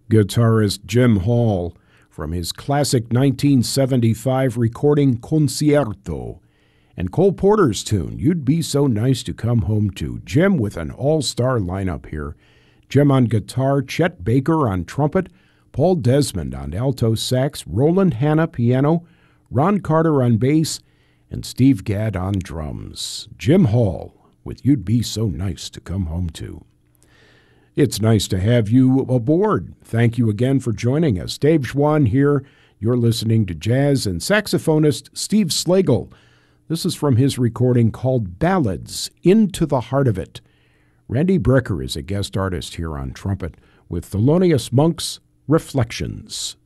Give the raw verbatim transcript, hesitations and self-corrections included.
guitarist Jim Hall from his classic nineteen seventy-five recording Concierto, and Cole Porter's tune, You'd Be So Nice to Come Home To. Jim with an all-star lineup here. Jim on guitar, Chet Baker on trumpet, Paul Desmond on alto sax, Roland Hanna piano, Ron Carter on bass, and Steve Gadd on drums. Jim Hall with You'd Be So Nice to Come Home To. It's nice to have you aboard. Thank you again for joining us. Dave Schwann here. You're listening to jazz and saxophonist Steve Slagle. This is from his recording called Ballads, Into the Heart of It. Randy Brecker is a guest artist here on trumpet with Thelonious Monk's Reflections.